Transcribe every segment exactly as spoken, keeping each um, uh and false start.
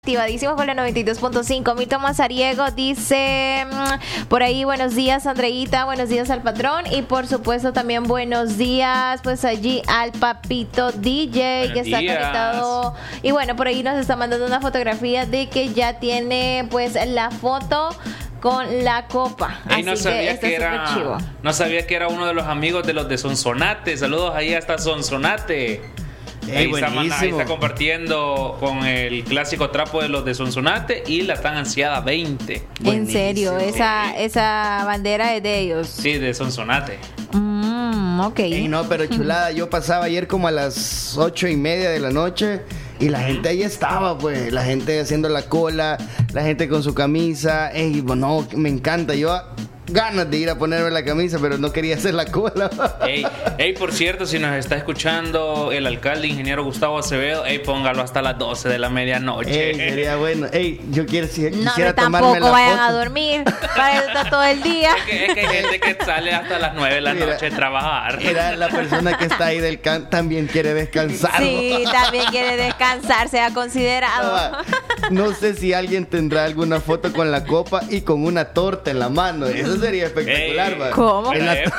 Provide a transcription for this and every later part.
Activadísimos con la noventa y dos punto cinco. Milton Mazariego dice por ahí: buenos días, Andreita, buenos días al patrón y por supuesto también buenos días pues allí al papito D J buenos que está días. Conectado. Y bueno, por ahí nos está mandando una fotografía de que ya tiene pues la foto con la copa. Ey, no, sabía que, que era, no sabía que era uno de los amigos de los de Sonsonate. Saludos ahí hasta Sonsonate. Ahí, hey, está, ahí está compartiendo con el clásico trapo de los de Sonsonate y la tan ansiada veinte. En buenísimo. Serio, esa, esa bandera es de ellos. Sí, de Sonsonate. Mm, ok. Hey, no, pero chulada, yo pasaba ayer como a las ocho y media de la noche y la gente ahí estaba, pues, la gente haciendo la cola, la gente con su camisa. Ey, bueno, me encanta. Yo ganas de ir a ponerme la camisa, pero no quería hacer la cola. Ey, ey, por cierto, si nos está escuchando el alcalde, ingeniero Gustavo Acevedo, ey, póngalo hasta las doce de la medianoche. Ey, sería bueno. Ey, yo quiero, si, no, quisiera no, tomarme la tampoco vayan foto. a dormir, para eso está todo el día. Es que, es que hay gente que sale hasta las nueve de la mira, noche a trabajar. Mira, la persona que está ahí del can también quiere descansar. Sí, también quiere descansar, se ha considerado. No, no sé si alguien tendrá alguna foto con la copa y con una torta en la mano. Eso sería espectacular. Ey, ¿cómo? Era épico.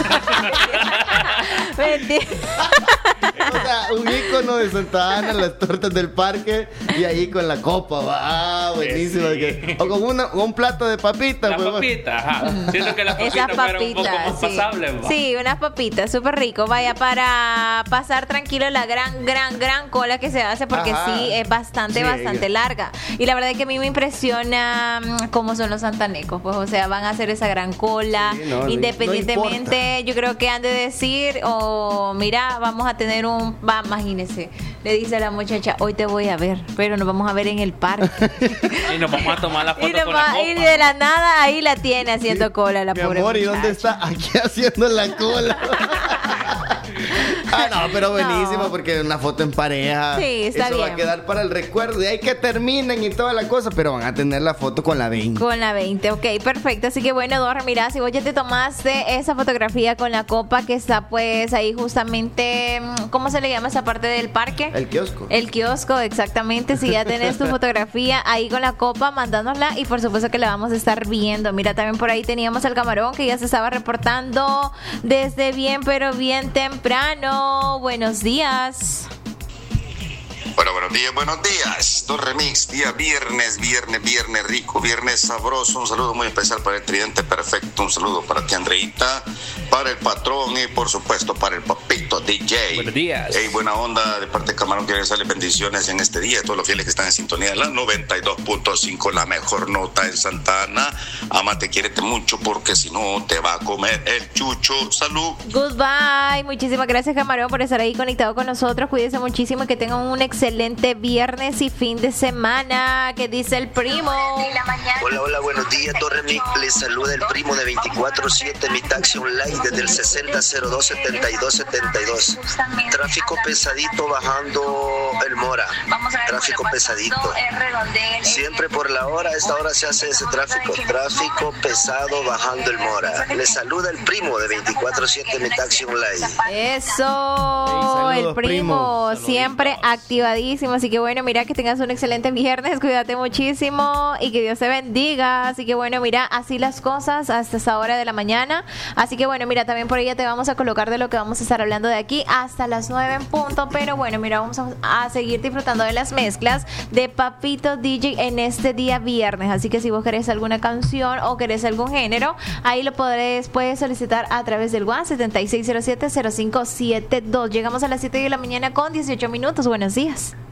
O sea, un ícono de Santa Ana, las tortas del parque y ahí con la copa. Ah, buenísimo. Sí. O con una, un plato de papitas. La pues, papita, ajá. Siento que las papitas Esas fueron un poco papitas, más sí. pasables. ¿Va? Sí, unas papitas, súper rico. Vaya, para pasar tranquilo la gran, gran, gran cola que se hace porque ajá. sí, es bastante, sí, bastante larga. Y la verdad es que a mí me impresiona cómo son los santanecos. Pues, o sea, van a hacer esa gran cola. Sí, no, independientemente, no yo creo que han de decir, o oh, mira, vamos a tener un, va, imagínese, le dice a la muchacha, hoy te voy a ver, pero nos vamos a ver en el parque. Y nos vamos a tomar la foto y con va, la copa. Y de la nada ahí la tiene haciendo sí, cola la mi pobre amor, muchacha. ¿Y dónde está? Aquí haciendo la cola. Ah, no, pero buenísimo no. Porque una foto en pareja. Sí, está eso bien. va a quedar para el recuerdo. Y hay que terminen y toda la cosa, pero van a tener la foto con la veinte. Con la veinte, ok, perfecto. Así que bueno, Dorra, mira, si vos ya te tomaste esa fotografía con la copa que está pues ahí justamente, ¿cómo se le llama esa parte del parque? El kiosco. El kiosco, exactamente. Si ya tenés tu fotografía ahí con la copa, mandándola y por supuesto que la vamos a estar viendo. Mira, también por ahí teníamos al camarón que ya se estaba reportando desde bien, pero bien temprano. Buenos días. Bueno, buenos días, buenos días. Dos remix, día viernes, viernes, viernes rico, viernes sabroso. Un saludo muy especial para el tridente perfecto. Un saludo para ti, Andreita, para el patrón y por supuesto para el papito D J. Buenos días. Hey, buena onda de parte de Camarón. Quiero darles bendiciones en este día. Todos los fieles que están en sintonía de la noventa y dos punto cinco, la mejor nota en Santa Ana. Amate, quiérete mucho porque si no te va a comer el chucho. Salud. Goodbye. Muchísimas gracias, Camarón, por estar ahí conectado con nosotros. Cuídense muchísimo y que tengan un excelente Excelente viernes y fin de semana. ¿Qué dice el primo? Hola, hola, buenos días, Torre Mix. Les saluda el primo de veinticuatro siete, mi taxi online desde el sesenta cero dos setenta y dos setenta y dos. Tráfico pesadito bajando el Mora. Tráfico pesadito. Siempre por la hora, a esta hora se hace ese tráfico. Tráfico pesado bajando el Mora. Les saluda el primo de veinticuatro siete, mi taxi online. Eso, hey, saludos, el primo, primo. Siempre activadísimo. Así que bueno, mira, que tengas un excelente viernes, cuídate muchísimo y que Dios te bendiga. Así que bueno, mira, así las cosas hasta esa hora de la mañana. Así que bueno, mira, también por ella te vamos a colocar de lo que vamos a estar hablando de aquí hasta las nueve en punto. Pero bueno, mira, vamos a, a seguir disfrutando de las mezclas de Papito D J en este día viernes. Así que si vos querés alguna canción o querés algún género, ahí lo podrés, puedes solicitar a través del WhatsApp setenta y seis cero siete cero cinco siete dos. Llegamos a las siete de la mañana con dieciocho minutos. Buenos días.